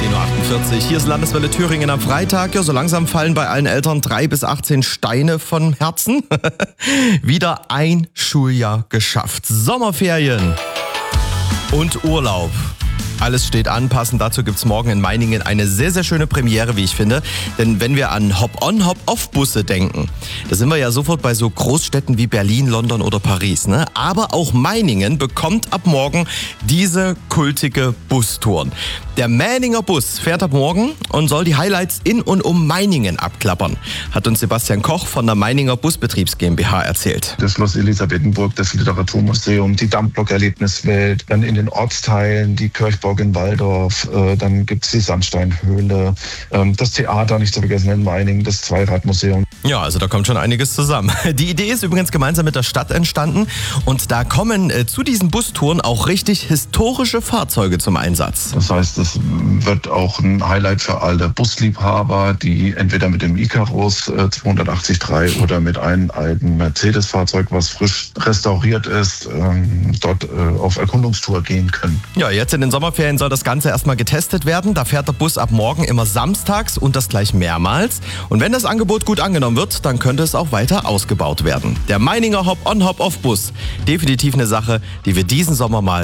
10.48 Uhr. Hier ist Landeswelle Thüringen am Freitag. Ja, so langsam fallen bei allen Eltern 3 bis 18 Steine vom Herzen. Wieder ein Schuljahr geschafft. Sommerferien und Urlaub. Alles steht an. Passend dazu gibt's morgen in Meiningen eine sehr, sehr schöne Premiere, wie ich finde. Denn wenn wir an Hop-on, Hop-off-Busse denken, da sind wir ja sofort bei so Großstädten wie Berlin, London oder Paris, ne? Aber auch Meiningen bekommt ab morgen diese kultige Bustouren. Der Meininger Bus fährt ab morgen und soll die Highlights in und um Meiningen abklappern, hat uns Sebastian Koch von der Meininger Busbetriebs GmbH erzählt. Das Schloss Elisabethenburg, das Literaturmuseum, die Dampflok-Erlebniswelt, dann in den Ortsteilen die Kirchburg in Walldorf, dann gibt's die Sandsteinhöhle, das Theater, nicht zu vergessen in Meiningen, das Zweiradmuseum. Ja, also da kommt schon einiges zusammen. Die Idee ist übrigens gemeinsam mit der Stadt entstanden und da kommen zu diesen Bustouren auch richtig historische Fahrzeuge zum Einsatz. Das heißt, es wird auch ein Highlight für alle Busliebhaber, die entweder mit dem Icarus 283 oder mit einem alten Mercedes-Fahrzeug, was frisch restauriert ist, dort auf Erkundungstour gehen können. Ja, jetzt in den Sommerferien soll das Ganze erstmal getestet werden. Da fährt der Bus ab morgen immer samstags und das gleich mehrmals. Und wenn das Angebot gut angenommen wird, dann könnte es auch weiter ausgebaut werden. Der Meininger Hop-on, Hop-off-Bus. Definitiv eine Sache, die wir diesen Sommer mal